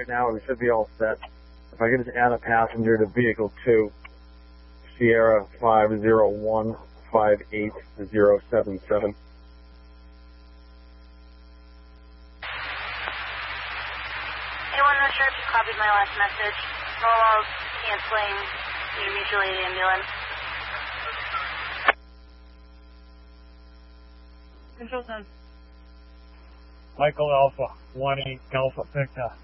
right now. We should be all set. If I could just add a passenger to vehicle 2, Sierra 5015877. Anyone not sure if you copied my last message? Norwalk canceling the mutual aid ambulance. Control 10. Michael Alpha, 18 Alpha Victor.